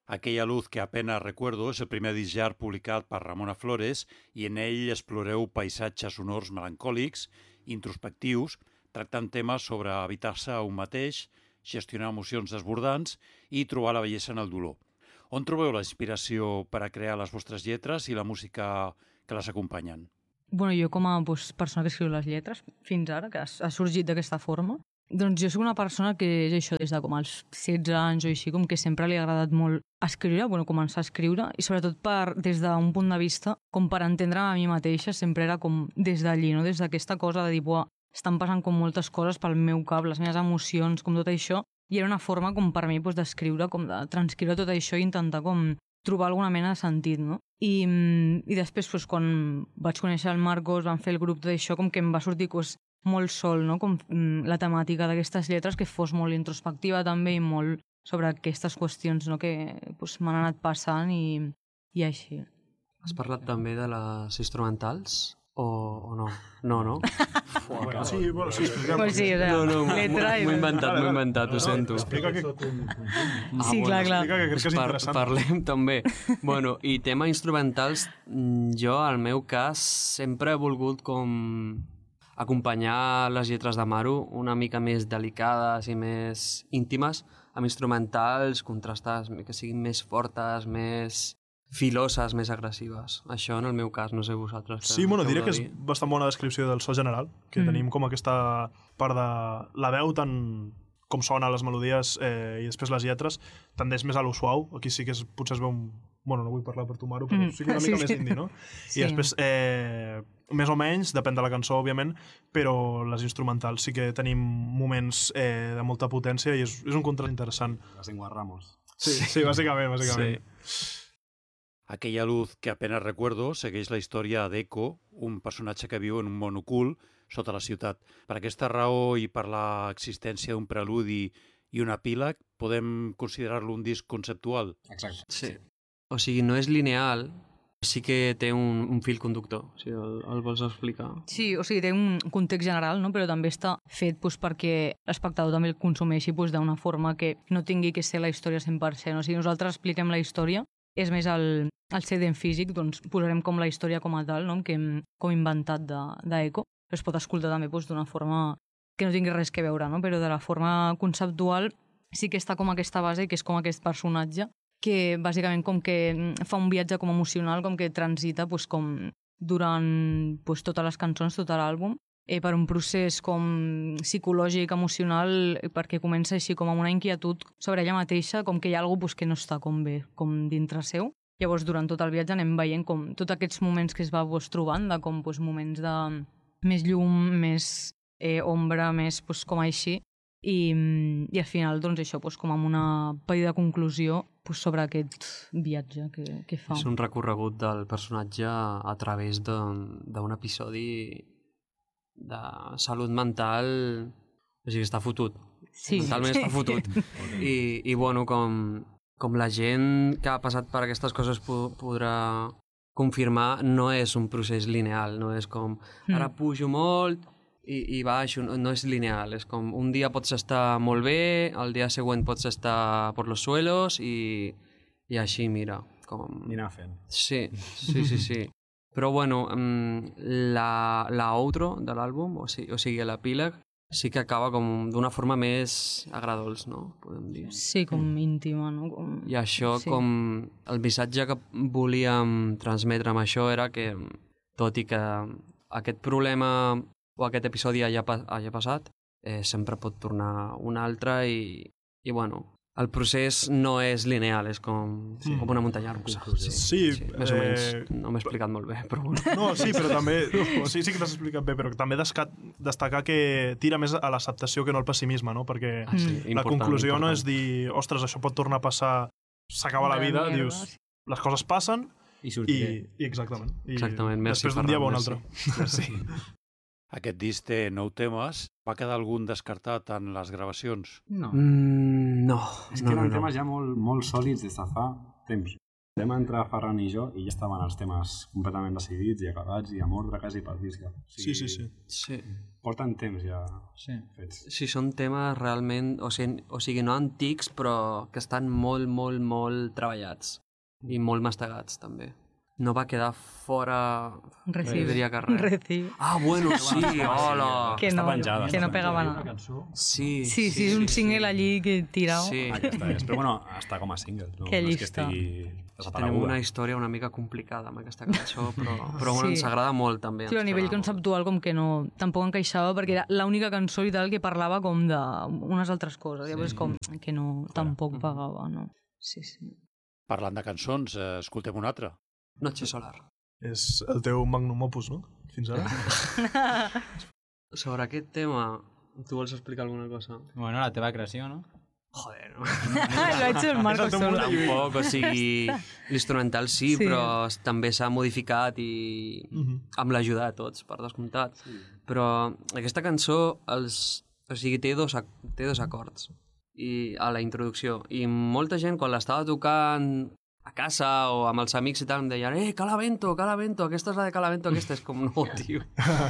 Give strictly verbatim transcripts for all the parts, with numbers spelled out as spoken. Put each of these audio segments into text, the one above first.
Aquella luz que apenas recuerdo és el primer disc llarg publicat per Ramona Flores i en ell exploreu paisatges sonors melancòlics, introspectius, tractant temes sobre habitar-se a un mateix, gestionar emocions desbordants i trobar la bellesa en el dolor. On trobeu la inspiració per a crear les vostres lletres i la música que les acompanyen? Bueno, jo com a doncs, persona que escriu les lletres, fins ara, que ha, ha sorgit d'aquesta forma, doncs jo soc una persona que és això, des de com als setze anys o així, com que sempre li ha agradat molt escriure, bueno, començar a escriure, i sobretot per, des d'un punt de vista, com per entendre a mi mateixa, sempre era com des d'allí, no? Des d'aquesta cosa de dir, buah, estan passant com moltes coses pel meu cap, les meves emocions, com tot això, i era una forma com per mi doncs, d'escriure, com de transcriure tot això i intentar com trobar alguna mena de sentit, no? I, i després, doncs, quan vaig conèixer el Marcos, vam fer el grup, tot això, com que em va sortir doncs, molt sol, no? Com la temàtica d'aquestes lletres, que fos molt introspectiva també i molt sobre aquestes qüestions, no? Que doncs, m'han anat passant i, i així. Has parlat també de les instrumentals? O, o no? No, no? Bueno, sí, bueno, sí, expliquem. Pues sí, o sea, no, no, m'ho letra i... he inventat, m'ho he inventat, ho sento. Explica que... Ah, Sí, clar, clar. Explica que crec que és Par interessant. Parlem també. Bueno, i tema instrumentals, jo, al meu cas, sempre he volgut com acompanyar les lletres de Maru una mica més delicades i més íntimes, amb instrumentals contrastades, que siguin més fortes, més filoses, més agressives. Això en el meu cas, no sé vosaltres. Sí, bueno, diré que és bastant bona descripció del so general, que mm. tenim com aquesta part de la veu tan com sona les melodies eh, i després les lletres, tendeix més a lo suau. Aquí sí que és, potser es veu un... Bueno, no vull parlar per tu, Maru, però mm. sí que una mica sí, més sí. indie, no? Sí. I després, eh, més o menys, depèn de la cançó, òbviament, però les instrumentals sí que tenim moments eh, de molta potència i és, és un contrast interessant. Les Lenguas Ramos. Sí, sí, bàsicament, bàsicament. Sí. Aquella luz que apenas recuerdo segueix la història d'Eco, un personatge que viu en un món ocult sota la ciutat. Per aquesta raó i per l'existència d'un preludi i un epíleg, podem considerar-lo un disc conceptual? Exacte. Sí. O sigui, no és lineal, sí que té un, un fil conductor. O sigui, el, el vols explicar? Sí, o sigui, té un context general, no? Però també està fet doncs, perquè l'espectador també el consumeixi doncs, d'una forma que no tingui que ser la història cent per cent. O sigui, nosaltres expliquem la història, és més el, el C D en físic, doncs posarem com la història com a tal, no? Que hem com inventat d'Eco, però es pot escoltar també doncs, d'una forma que no tingui res que veure, no? Però de la forma conceptual sí que està com aquesta base, que és com aquest personatge, que bàsicament com que fa un viatge com emocional, com que transita doncs, com durant doncs, totes les cançons, tot l'àlbum, eh, per un procés com psicològic, emocional, perquè comença així com amb una inquietud sobre ella mateixa, com que hi ha alguna cosa doncs, que no està com bé, com dintre seu. Llavors, durant tot el viatge anem veient com tots aquests moments que es va doncs, trobant, de com doncs, moments de més llum, més eh, ombra, més doncs, com així, i, i al final, doncs, això, doncs, com amb una petita conclusió doncs, sobre aquest viatge que, que fa. És un recorregut del personatge a través d'un episodi de salut mental, o sigui, està fotut. Sí. Mentalment està fotut. I, i bueno, com, com la gent que ha passat per aquestes coses po podrà confirmar, no és un procés lineal, no és com ara pujo molt i, i baixo, no, no és lineal, és com un dia pots estar molt bé, el dia següent pots estar por los suelos i, i així, mira. Com... I anar fent. Sí, sí, sí, sí. Però bueno, la, la outro de l'àlbum, o sigui, o sigui l'epíleg, sí que acaba com d'una forma més agradolç, no? Podem dir. Sí, com íntima, no? Com... I això, sí. Com el missatge que volíem transmetre amb això era que, tot i que aquest problema o aquest episodi hagi, hagi passat, eh, sempre pot tornar un altre i, i bueno, el procés no és lineal, és com, sí. com una muntanya russa. Sí, sí, sí, més o menys. Eh... No m'he explicat molt bé, però bueno. No, sí, però també... Sí, sí que t'has explicat bé, però també destacar que tira més a l'acceptació que no al pessimisme, no? Perquè ah, sí. la important, conclusió important. No és dir, ostres, això pot tornar a passar, s'acaba la vida, merda. Dius, les coses passen i sortiré. I, i exactament. I exactament, merci, després d'un dia va un altre. Merci. Aquest disc té nou temes. Va quedar algun descartat en les gravacions? No. Mm, no. És no, que eren no, temes no. ja molt, molt sòlids des de fa temps. Vam entrar Ferran i jo i ja estaven els temes completament decidits i acabats i amb ordre quasi per disc. O Sí, sigui, sí, sí. Sí. Porten temps ja Sí. fets. Sí, són temes realment, o sigui, o sigui, no antics, però que estan molt, molt, molt treballats i molt mastegats, també. No va quedar fora... Recibe. Jo diria que res. Recibe. Ah, bueno, sí, hola! Que no, Està penjada, que està no pegava Una nada. cançó. Sí, Sí, sí, un single allí que tirau. Sí. Aquesta és, però bueno, està com a single. No, Que no és que llista. estigui Tenim desapareguda. una història una mica complicada amb aquesta cançó, però, però bueno, Sí. ens agrada molt també. Sí, a ens nivell agrada molt. conceptual com que no, tampoc encaixava perquè era l'única cançó i tal que parlava com d'unes altres coses. Sí. Llavors com que no, tampoc pagava, no? Sí, sí. Parlant de cançons, eh, escoltem una altra. Noche Solar. És el teu magnum opus, no? Fins ara. Sobre aquest tema, tu vols explicar alguna cosa? Bueno, la teva creació, no? Joder, no. Lo ha hecho el Marco solo. Tampoc, o sigui, l'instrumental sí, Sí. però també s'ha modificat i Mhm. amb l'ajuda de tots, per descomptat. Però aquesta cançó, els, o sigui, té dos, ac- té dos acords i, a la introducció. I molta gent, quan l'estava tocant a casa o amb els amics i tal, em deien «Eh, Calavento, Calavento, aquesta és la de Calavento, aquesta és com no, tio».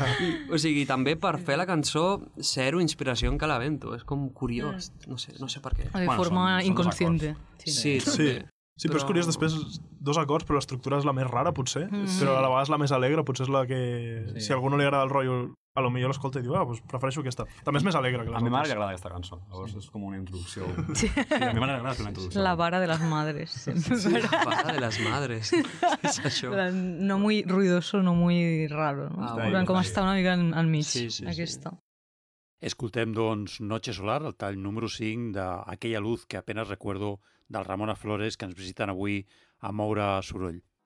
I, o sigui, també per fer la cançó, zero inspiració en Calavento, és com curiós, no sé, no sé per què. De Bueno, forma són- són dos inconsciente. Sí, Sí. també. Sí, però és Però- curiós, després dos acords, però l'estructura és la més rara, potser, Mm. però a la vegada és la més alegre, potser és la que... Sí. Si a algú no li agrada el rotllo, a lo millor l'escolta i diu, ah, doncs prefereixo aquesta. També és més alegre que les A mi mare li altres. agrada aquesta cançó, llavors és com una introducció. Sí, a mi mare li agrada fer una introducció. La vara de las madres. Sí, la vara de les madres. És això. La- No muy ruidoso, no muy raro. No? Ah, En plan, bueno, com està està una mica en- al mig, Sí, sí, sí. aquesta. Escoltem, doncs, Noche Solar, el tall número cinc d'Aquella luz que apenas recuerdo del Ramona Flores, que ens visiten avui a Moure Soroll.